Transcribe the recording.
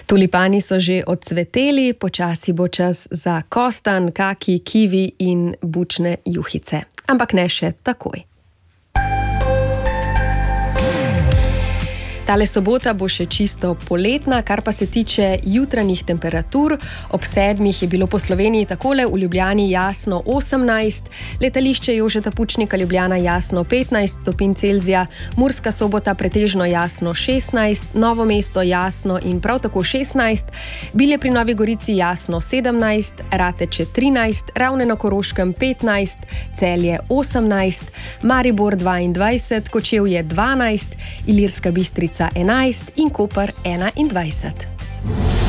Tulipani so že odcveteli, počasi bo čas za kostanj, kaki, kivi in bučne juhice. Ampak ne še takoj. Tale sobota bo še čisto poletna, kar pa se tiče jutranjih temperatur. Ob 7 je bilo po Sloveniji takole: v Ljubljani jasno 18, letališče Jožeta Pučnika Ljubljana jasno 15 stopinj Celzija, Murska Sobota pretežno jasno 16, Novo mesto jasno in prav tako 16, Bilje pri Novi Gorici jasno 17, Rateče 13, Ravne na Koroškem 15, Celje 18, Maribor 22, Kočevje 12, Ilirska Bistrica 11 in Koper 21.